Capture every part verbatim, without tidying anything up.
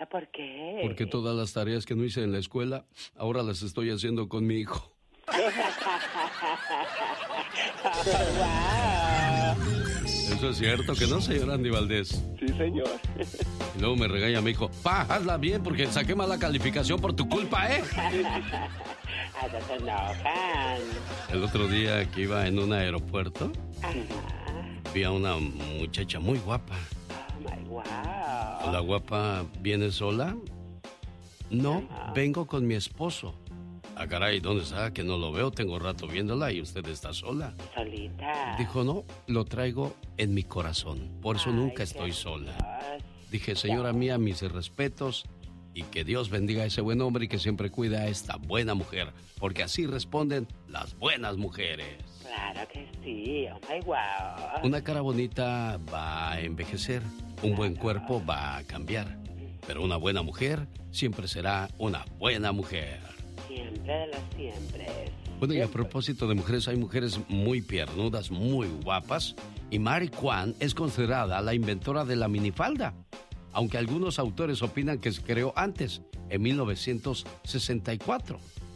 ¿Por qué? Porque todas las tareas que no hice en la escuela, ahora las estoy haciendo con mi hijo. Eso es cierto, ¿que no, señor Andy Valdés? Sí, señor. Y luego me regaña mi hijo, pa, hazla bien porque saqué mala calificación por tu culpa, ¿eh? Hasta se enojan. El otro día que iba en un aeropuerto, Ajá. vi a una muchacha muy guapa. Oh, my wow. ¿La guapa viene sola? No, vengo con mi esposo. Ah, caray, ¿dónde está? Que no lo veo, tengo rato viéndola y usted está sola. Solita. Dijo, no, lo traigo en mi corazón, por eso Ay, nunca estoy qué sola. Dios. Dije, señora mía, mis respetos y que Dios bendiga a ese buen hombre y que siempre cuida a esta buena mujer, porque así responden las buenas mujeres. Claro que sí, oh my wow. Una cara bonita va a envejecer, un buen cuerpo va a cambiar, pero una buena mujer siempre será una buena mujer. Siempre de los siempre. Bueno, y a propósito de mujeres, hay mujeres muy piernudas, muy guapas, y Mary Kwan es considerada la inventora de la minifalda, aunque algunos autores opinan que se creó antes, en mil novecientos sesenta y cuatro.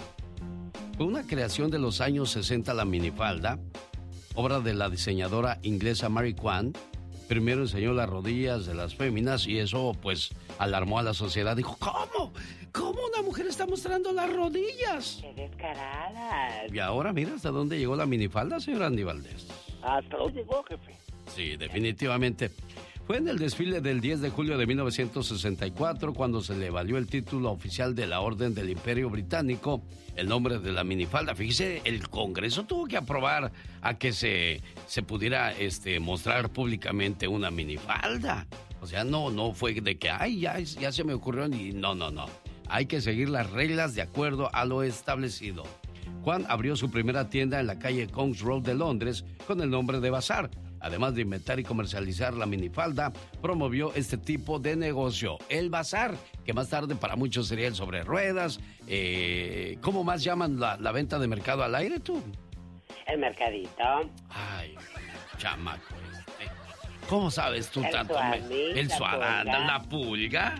Fue una creación de los años sesenta la minifalda, obra de la diseñadora inglesa Mary Kwan. Primero enseñó las rodillas de las féminas y eso pues alarmó a la sociedad. Dijo, ¿cómo? ¿Cómo una mujer está mostrando las rodillas? ¡Qué descaradas! Y ahora mira hasta dónde llegó la minifalda, señor Andy Valdés. ¿Hasta dónde llegó, jefe? Sí, definitivamente. Fue en el desfile del diez de julio de mil novecientos sesenta y cuatro cuando se le valió el título oficial de la Orden del Imperio Británico, el nombre de la minifalda. Fíjese, el Congreso tuvo que aprobar a que se, se pudiera este, mostrar públicamente una minifalda. O sea, no, no fue de que, ay, ya, ya se me ocurrió, y no, no, no. Hay que seguir las reglas de acuerdo a lo establecido. Juan abrió su primera tienda en la calle Kings Road de Londres con el nombre de Bazar. Además de inventar y comercializar la minifalda, promovió este tipo de negocio, el bazar, que más tarde para muchos sería el sobre ruedas. Eh, ¿Cómo más llaman la, la venta de mercado al aire, tú? El mercadito. Ay, chamaco este. ¿Cómo sabes tú El tanto? suadí, El la suadán, pulga. la pulga.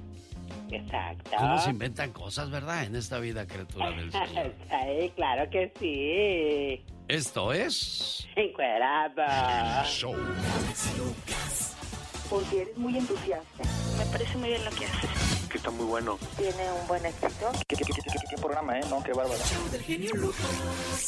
Exacto. ¿Cómo se inventan cosas, verdad, en esta vida, criatura del Señor? Sí, claro que sí. Esto es... Encuerado. Show. Porque eres muy entusiasta. Me parece muy bien lo que haces. Que está muy bueno. Tiene un buen éxito. ¿Qué, qué, qué, qué, qué programa, eh? No, qué bárbaro.